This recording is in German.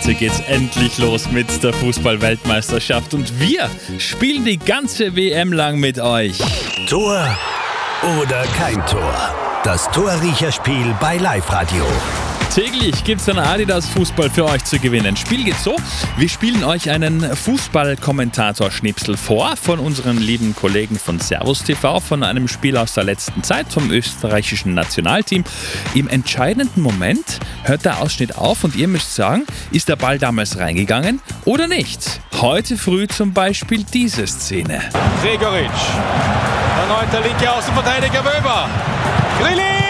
Heute geht's endlich los mit der Fußball-Weltmeisterschaft und wir spielen die ganze WM lang mit euch. Tor oder kein Tor? Das Torriecherspiel bei Live-Radio. Täglich gibt's einen Adidas Fußball für euch zu gewinnen. Spiel geht so: Wir spielen euch einen Fußball-Kommentator-Schnipsel vor von unseren lieben Kollegen von Servus TV, von einem Spiel aus der letzten Zeit vom österreichischen Nationalteam. Im entscheidenden Moment hört der Ausschnitt auf und ihr müsst sagen, ist der Ball damals reingegangen oder nicht? Heute früh zum Beispiel diese Szene. Gregoritsch, erneut der linke Außenverteidiger Wöber. Grilli!